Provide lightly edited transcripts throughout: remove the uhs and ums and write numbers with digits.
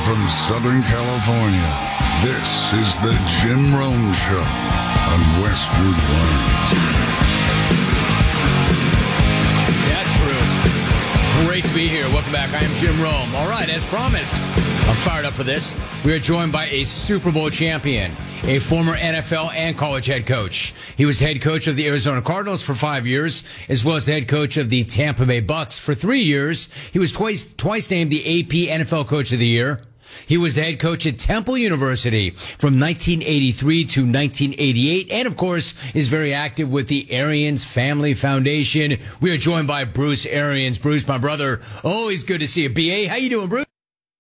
from Southern California, this is the Jim Rome Show on Westwood One. That's true. Great to be here. Welcome back. I am Jim Rome. All right, as promised, I'm fired up for this. We are joined by a Super Bowl champion, a former NFL and college head coach. He was head coach of the Arizona Cardinals for 5 years, as well as the head coach of the Tampa Bay Bucks for 3 years. He was twice named the AP NFL Coach of the Year. He was the head coach at Temple University from 1983 to 1988, and of course is very active with the Arians Family Foundation. We are joined by Bruce Arians. Bruce, my brother, always good to see you. BA, how you doing, Bruce?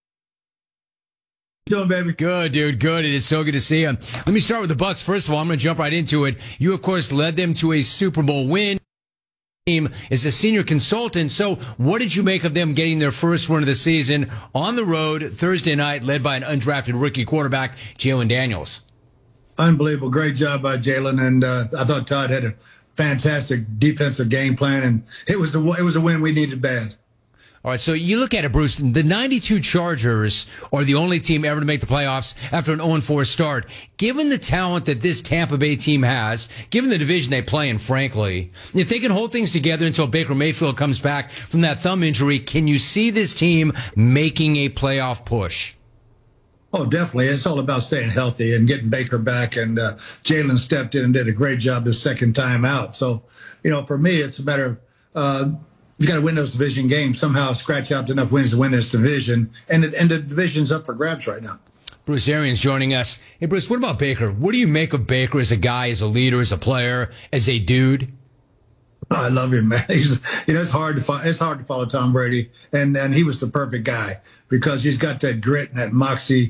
Doing, baby? Good, dude. Good. It is so good to see you. Let me start with the Bucks. First of all, I'm going to jump right into it. You, of course, led them to a Super Bowl win. Team is a senior consultant. So what did you make of them getting their first win of the season on the road Thursday night, led by an undrafted rookie quarterback, Jalen Daniels? Unbelievable. Great job by Jalen. And I thought Todd had a fantastic defensive game plan. And it was a win we needed bad. All right, so you look at it, Bruce, the 92 Chargers are the only team ever to make the playoffs after an 0-4 start. Given the talent that this Tampa Bay team has, given the division they play in, frankly, if they can hold things together until Baker Mayfield comes back from that thumb injury, can you see this team making a playoff push? Oh, definitely. It's all about staying healthy and getting Baker back. And Jalen stepped in and did a great job his second time out. So, for me, it's a matter of you got to win those division games, somehow scratch out enough wins to win this division. And the division's up for grabs right now. Bruce Arians joining us. Hey, Bruce, what about Baker? What do you make of Baker as a guy, as a leader, as a player, as a dude? Oh, I love him, man. It's hard to follow Tom Brady, and he was the perfect guy because he's got that grit and that moxie.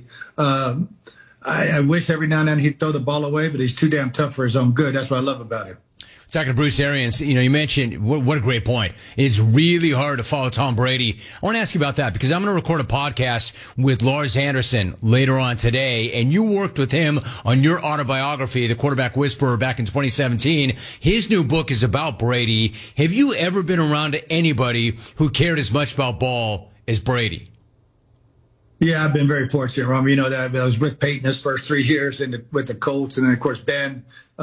I wish every now and then he'd throw the ball away, but he's too damn tough for his own good. That's what I love about him. Talking to Bruce Arians, you mentioned, what a great point. It's really hard to follow Tom Brady. I want to ask you about that because I'm going to record a podcast with Lars Anderson later on today, and you worked with him on your autobiography, The Quarterback Whisperer, back in 2017. His new book is about Brady. Have you ever been around anybody who cared as much about ball as Brady? Yeah, I've been very fortunate, Ron. You know that I was with Peyton his first 3 years with the Colts, and then, of course, Ben.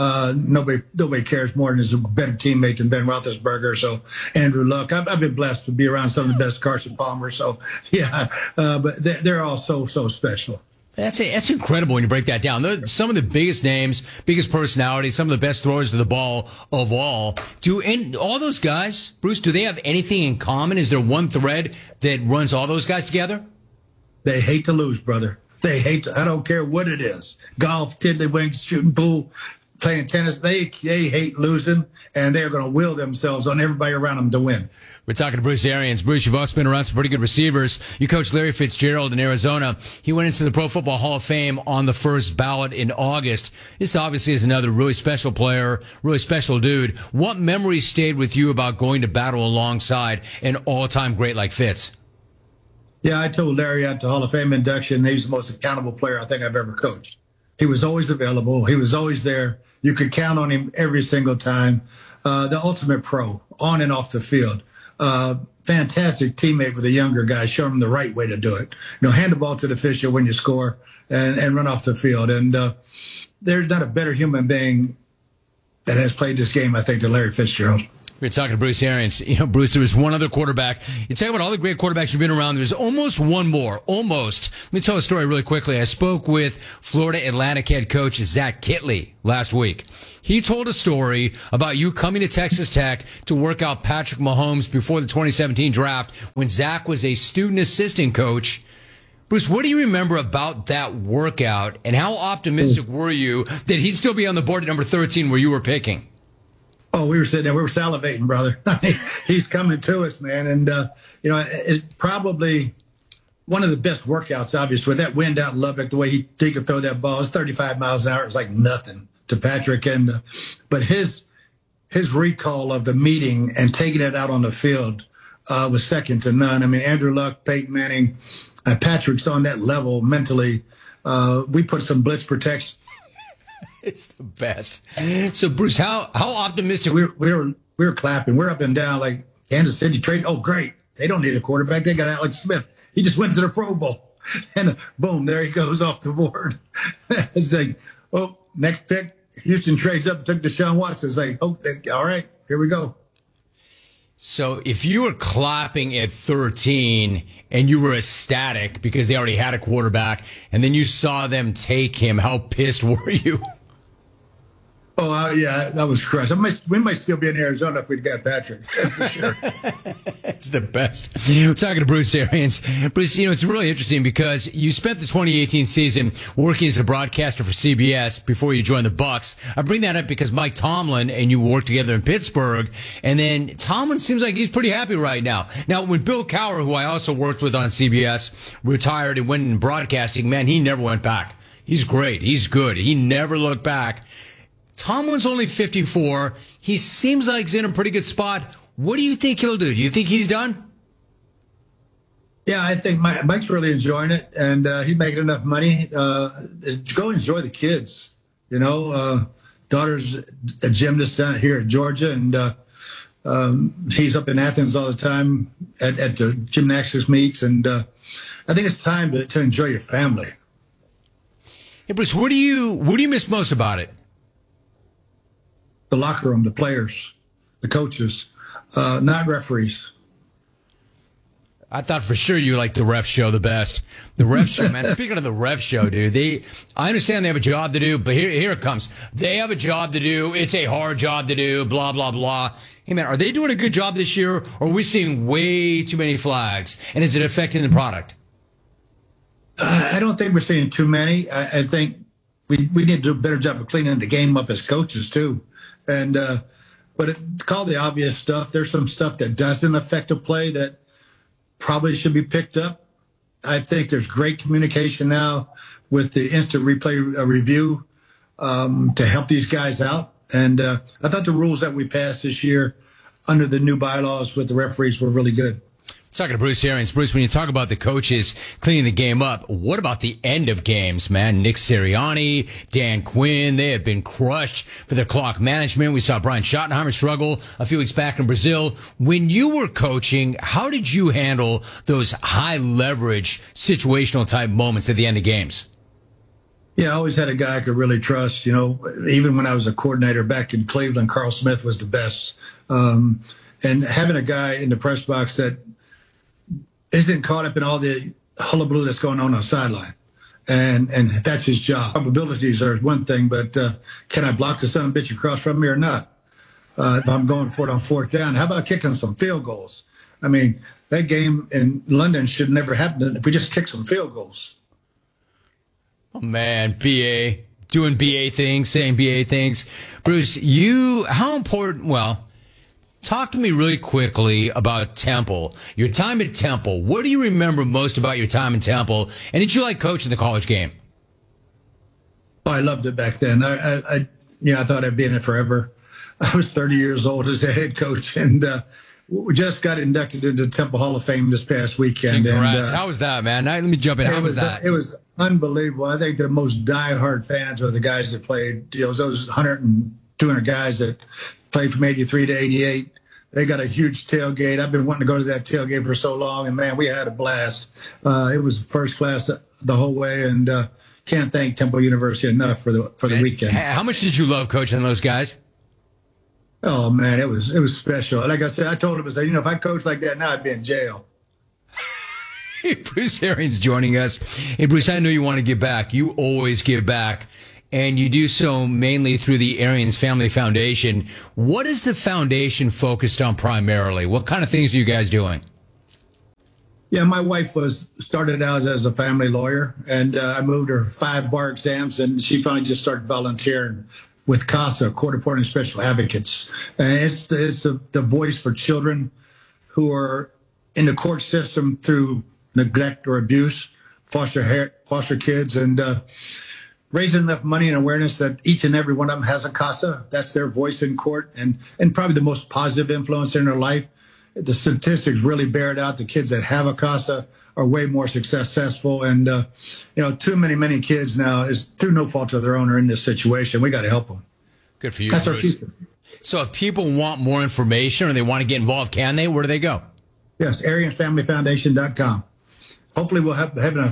Nobody cares more and is a better teammate than Ben Roethlisberger. So Andrew Luck, I've been blessed to be around some of the best, Carson Palmer. So yeah, but they're all so special. That's incredible when you break that down. They're some of the biggest names, biggest personalities, some of the best throwers of the ball of all. And all those guys, Bruce, do they have anything in common? Is there one thread that runs all those guys together? They hate to lose, brother. They hate to, I don't care what it is. Golf, tiddlywinks, shooting pool, playing tennis, they hate losing, and they're going to will themselves on everybody around them to win. We're talking to Bruce Arians. Bruce, you've also been around some pretty good receivers. You coached Larry Fitzgerald in Arizona. He went into the Pro Football Hall of Fame on the first ballot in August. This obviously is another really special player, really special dude. What memories stayed with you about going to battle alongside an all-time great like Fitz? Yeah, I told Larry at the Hall of Fame induction, he's the most accountable player I think I've ever coached. He was always available. He was always there. You could count on him every single time. The ultimate pro, on and off the field. Fantastic teammate with a younger guy, show him the right way to do it. Hand the ball to the official when you score and run off the field. And there's not a better human being that has played this game, I think, than Larry Fitzgerald. We're talking to Bruce Arians. Bruce, there was one other quarterback. You talk about all the great quarterbacks you've been around. There's almost one more. Almost. Let me tell a story really quickly. I spoke with Florida Atlantic head coach Zach Kittley last week. He told a story about you coming to Texas Tech to work out Patrick Mahomes before the 2017 draft when Zach was a student assistant coach. Bruce, what do you remember about that workout, and how optimistic were you that he'd still be on the board at number 13 where you were picking? Oh, we were sitting there. We were salivating, brother. He's coming to us, man. And, it's probably one of the best workouts, obviously, with that wind out in Lubbock, the way he could throw that ball. It's 35 miles an hour. It was like nothing to Patrick. But his recall of the meeting and taking it out on the field was second to none. I mean, Andrew Luck, Peyton Manning, Patrick's on that level mentally. We put some blitz protection. It's the best. So, Bruce, how optimistic? We were clapping. We're up and down like Kansas City trade. Oh, great. They don't need a quarterback. They got Alex Smith. He just went to the Pro Bowl. And boom, there he goes off the board. It's like, oh, next pick. Houston trades up, took Deshaun Watson. It's like, oh, all right, here we go. So if you were clapping at 13 and you were ecstatic because they already had a quarterback and then you saw them take him, how pissed were you? Oh, yeah, that was crushed. We might still be in Arizona if we'd got Patrick, for sure. It's the best. I'm talking to Bruce Arians. Bruce, it's really interesting because you spent the 2018 season working as a broadcaster for CBS before you joined the Bucs. I bring that up because Mike Tomlin and you worked together in Pittsburgh, and then Tomlin seems like he's pretty happy right now. Now, when Bill Cowher, who I also worked with on CBS, retired and went in broadcasting, man, he never went back. He's great. He's good. He never looked back. Tomlin's only 54. He seems like he's in a pretty good spot. What do you think he'll do? Do you think he's done? Yeah, I think Mike's really enjoying it, and he's making enough money. Go enjoy the kids. Daughter's a gymnast down here at Georgia, and he's up in Athens all the time at the gymnastics meets. And I think it's time to enjoy your family. Hey, Bruce, what do you miss most about it? The locker room, the players, the coaches, not referees. I thought for sure you liked the ref show the best. The ref show, man. Speaking of the ref show, dude, I understand they have a job to do, but here it comes. They have a job to do. It's a hard job to do, blah, blah, blah. Hey, man, are they doing a good job this year, or are we seeing way too many flags? And is it affecting the product? I don't think we're seeing too many. I think we need to do a better job of cleaning the game up as coaches, too. And but call the obvious stuff. There's some stuff that doesn't affect a play that probably should be picked up. I think there's great communication now with the instant replay review to help these guys out. And I thought the rules that we passed this year under the new bylaws with the referees were really good. Talking to Bruce Arians. Bruce, when you talk about the coaches cleaning the game up, what about the end of games, man? Nick Sirianni, Dan Quinn, they have been crushed for their clock management. We saw Brian Schottenheimer struggle a few weeks back in Brazil. When you were coaching, how did you handle those high leverage situational type moments at the end of games? Yeah, I always had a guy I could really trust. Even when I was a coordinator back in Cleveland, Carl Smith was the best. And having a guy in the press box that isn't caught up in all the hullabaloo that's going on the sideline. And that's his job. Probabilities are one thing, but can I block the son of a bitch across from me or not? If I'm going for it on fourth down, how about kicking some field goals? I mean, that game in London should never happen if we just kick some field goals. Oh, man, BA, doing BA things, saying BA things. Bruce, how important, talk to me really quickly about Temple. Your time at Temple. What do you remember most about your time in Temple? And did you like coaching the college game? Oh, I loved it back then. I thought I'd be in it forever. I was 30 years old as a head coach, and we just got inducted into the Temple Hall of Fame this past weekend. Congrats. How was that, man? Let me jump in. How was that? It was unbelievable. I think the most diehard fans are the guys that played. Those 100 and 200 guys that played from 83 to 88. They got a huge tailgate. I've been wanting to go to that tailgate for so long, and man, we had a blast. It was first class the whole way, and can't thank Temple University enough for the weekend. How much did you love coaching those guys? Oh man, it was special. Like I said, I told him, if I coached like that now, I'd be in jail. Hey, Bruce Arians joining us. Hey, Bruce, I know you want to give back. You always give back. And you do so mainly through the Arians Family Foundation. What is the foundation focused on primarily? What kind of things are you guys doing? Yeah, my wife started out as a family lawyer, and I moved her 5 bar exams, and she finally just started volunteering with CASA, Court Appointed Special Advocates. And it's the voice for children who are in the court system through neglect or abuse, foster kids, and raising enough money and awareness that each and every one of them has a CASA. That's their voice in court, and probably the most positive influence in their life. The statistics really bear it out. The kids that have a CASA are way more successful. And, too many kids now is through no fault of their own are in this situation. We got to help them. Good for you, That's Bruce. Our future. So if people want more information or they want to get involved, can they? Where do they go? Yes, AriansFamilyFoundation.com. Hopefully we'll have having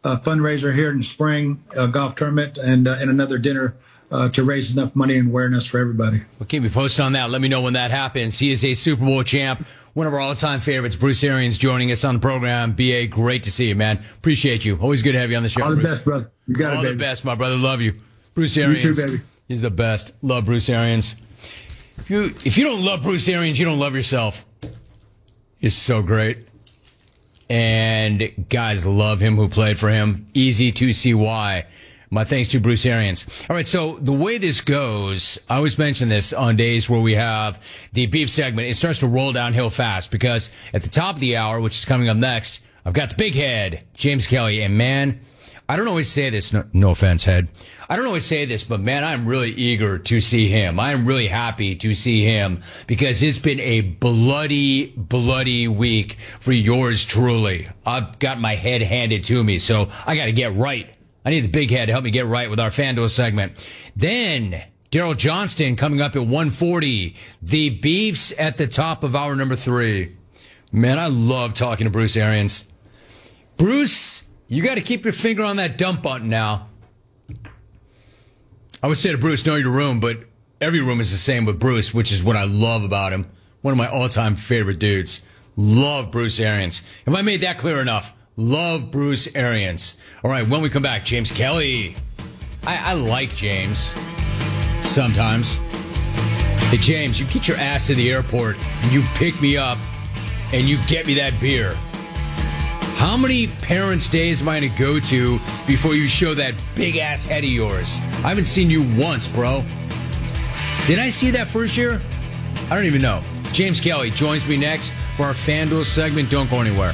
fundraiser here in the spring, golf tournament, and another dinner to raise enough money and awareness for everybody. Well, keep me posted on that. Let me know when that happens. He is a Super Bowl champ. One of our all-time favorites, Bruce Arians, joining us on the program. B.A., great to see you, man. Appreciate you. Always good to have you on the show, All the Bruce. best, brother. You got it, All baby. the best, my brother. Love you. Bruce Arians. You too, baby. He's the best. Love Bruce Arians. If you don't love Bruce Arians, you don't love yourself. He's so great. And guys love him who played for him. Easy to see why. My thanks to Bruce Arians. All right, so the way this goes, I always mention this on days where we have the beef segment. It starts to roll downhill fast because at the top of the hour, which is coming up next, I've got the big head, James Kelly. And man, I don't always say this, no offense, head. I don't always say this, but man, I'm really eager to see him. I'm really happy to see him because it's been a bloody, bloody week for yours truly. I've got my head handed to me, so I got to get right. I need the big head to help me get right with our FanDuel segment. Then Daryl Johnston coming up at 1:40. The beefs at the top of hour number 3. Man, I love talking to Bruce Arians. Bruce, you got to keep your finger on that dump button now. I would say to Bruce, know your room, but every room is the same with Bruce, which is what I love about him. One of my all-time favorite dudes. Love Bruce Arians. Have I made that clear enough? Love Bruce Arians. All right, when we come back, James Kelly. I like James sometimes. Hey, James, you get your ass to the airport and you pick me up and you get me that beer. How many Parents' Days am I going to go to before you show that big-ass head of yours? I haven't seen you once, bro. Did I see that first year? I don't even know. James Kelly joins me next for our FanDuel segment. Don't go anywhere.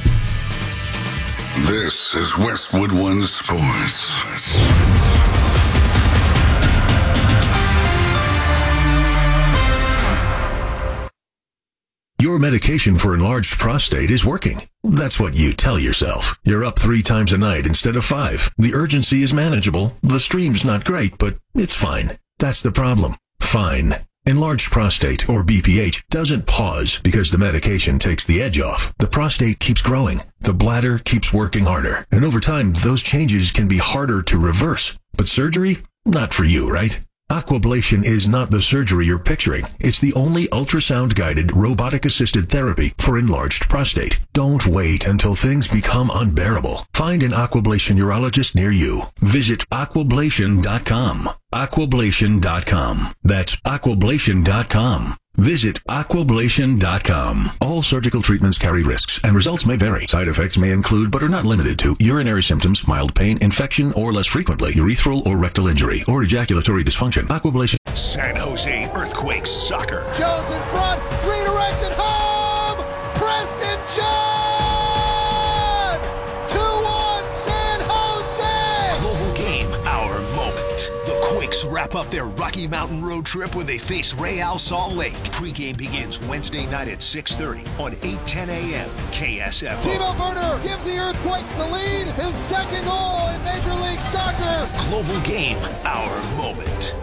This is Westwood One Sports. Your medication for enlarged prostate is working. That's what you tell yourself. You're up 3 times a night instead of 5. The urgency is manageable. The stream's not great, but it's fine. That's the problem. Fine. Enlarged prostate, or BPH, doesn't pause because the medication takes the edge off. The prostate keeps growing. The bladder keeps working harder. And over time, those changes can be harder to reverse. But surgery? Not for you, right? Aquablation is not the surgery you're picturing. It's the only ultrasound-guided, robotic-assisted therapy for enlarged prostate. Don't wait until things become unbearable. Find an Aquablation urologist near you. Visit aquablation.com. Aquablation.com. That's aquablation.com. Visit aquablation.com. All surgical treatments carry risks, and results may vary. Side effects may include, but are not limited to, urinary symptoms, mild pain, infection, or less frequently, urethral or rectal injury, or ejaculatory dysfunction. Aquablation. San Jose Earthquakes soccer. Jones in front, redirected home. Preston John. 2-1 San Jose. Global game, our moment. The Quakes wrap up their Rocky Mountain road trip when they face Real Salt Lake. Pre-game begins Wednesday night at 6:30 on 8:10 a.m. KSFO. Timo Werner gives the Earthquakes the lead. His second goal in Major League Soccer. Global game, our moment.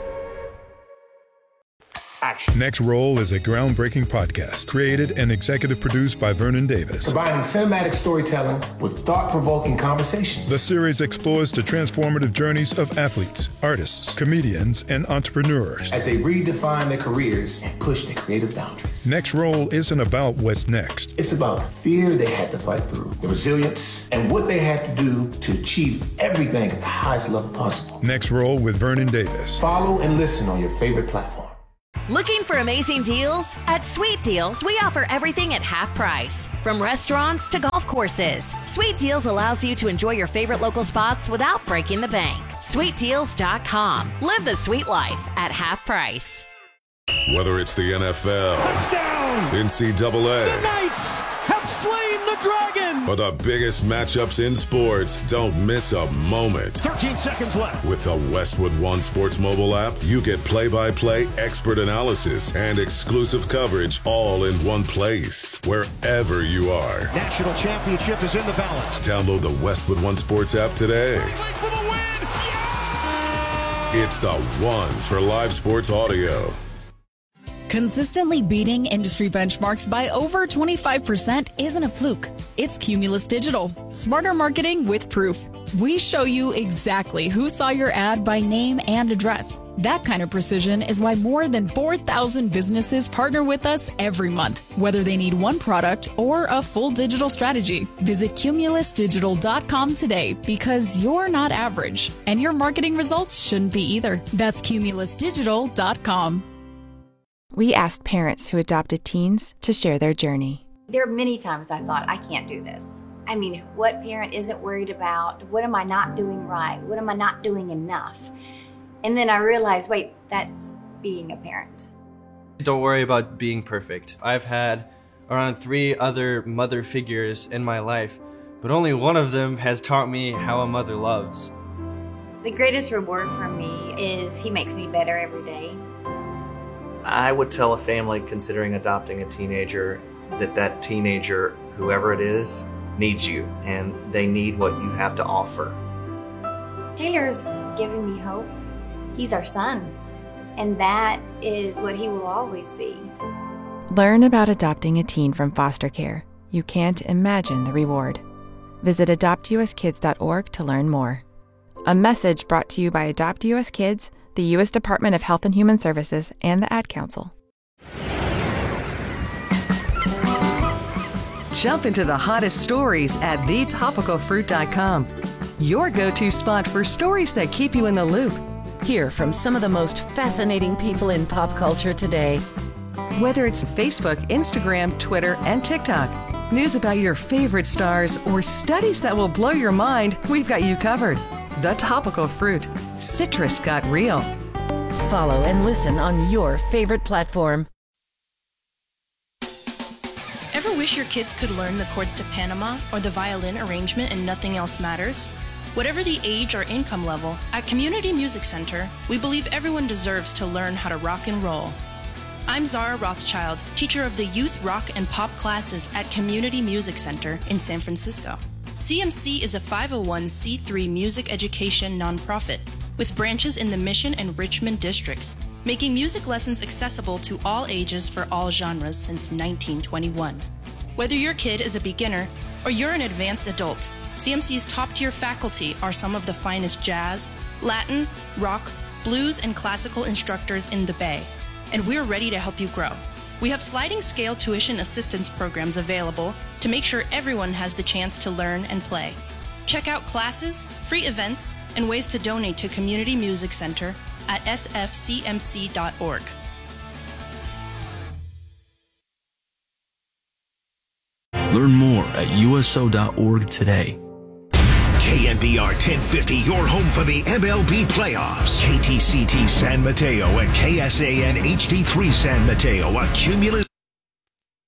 Action. Next Roll is a groundbreaking podcast created and executive produced by Vernon Davis. Combining cinematic storytelling with thought-provoking conversations. The series explores the transformative journeys of athletes, artists, comedians, and entrepreneurs as they redefine their careers and push their creative boundaries. Next Roll isn't about what's next. It's about the fear they had to fight through, the resilience, and what they had to do to achieve everything at the highest level possible. Next Roll with Vernon Davis. Follow and listen on your favorite platform. Looking for amazing deals? At Sweet Deals, we offer everything at half price. From restaurants to golf courses, Sweet Deals allows you to enjoy your favorite local spots without breaking the bank. SweetDeals.com. Live the sweet life at half price. Whether it's the NFL, touchdown, NCAA, the Knights have slain the Dragon, or the biggest matchups in sports, don't miss a moment. 13 seconds left. With the Westwood One Sports mobile app, you get play-by-play expert analysis and exclusive coverage all in one place, wherever you are. National championship is in the balance. Download the Westwood One Sports app today. For the win. Yeah! It's the one for live sports audio. Consistently beating industry benchmarks by over 25% isn't a fluke. It's Cumulus Digital. Smarter marketing with proof. We show you exactly who saw your ad by name and address. That kind of precision is why more than 4,000 businesses partner with us every month, whether they need one product or a full digital strategy. Visit cumulusdigital.com today because you're not average, and your marketing results shouldn't be either. That's cumulusdigital.com. We asked parents who adopted teens to share their journey. There are many times I thought, I can't do this. I mean, what parent isn't worried about? What am I not doing right? What am I not doing enough? And then I realized, wait, that's being a parent. Don't worry about being perfect. I've had around 3 other mother figures in my life, but only one of them has taught me how a mother loves. The greatest reward for me is he makes me better every day. I would tell a family considering adopting a teenager that teenager, whoever it is, needs you, and they need what you have to offer. Taylor's given me hope. He's our son, and that is what he will always be. Learn about adopting a teen from foster care. You can't imagine the reward. Visit adoptuskids.org to learn more. A message brought to you by Adopt US Kids, the U.S. Department of Health and Human Services, and the Ad Council. Jump into the hottest stories at thetopicalfruit.com. Your go-to spot for stories that keep you in the loop. Hear from some of the most fascinating people in pop culture today. Whether it's Facebook, Instagram, Twitter, and TikTok, news about your favorite stars, or studies that will blow your mind, we've got you covered. The Topical Fruit. Citrus got real. Follow and listen on your favorite platform. Ever wish your kids could learn the chords to Panama or the violin arrangement and nothing else matters? Whatever the age or income level, at Community Music Center, we believe everyone deserves to learn how to rock and roll. I'm Zara Rothschild, teacher of the youth rock and pop classes at Community Music Center in San Francisco. CMC is a 501c3 music education nonprofit with branches in the Mission and Richmond districts, making music lessons accessible to all ages for all genres since 1921. Whether your kid is a beginner or you're an advanced adult, CMC's top-tier faculty are some of the finest jazz, Latin, rock, blues, and classical instructors in the Bay, and we're ready to help you grow. We have sliding scale tuition assistance programs available to make sure everyone has the chance to learn and play. Check out classes, free events, and ways to donate to Community Music Center at sfcmc.org. Learn more at uso.org today. KNBR 1050, your home for the MLB playoffs. KTCT San Mateo and KSAN HD3 San Mateo, a Cumulus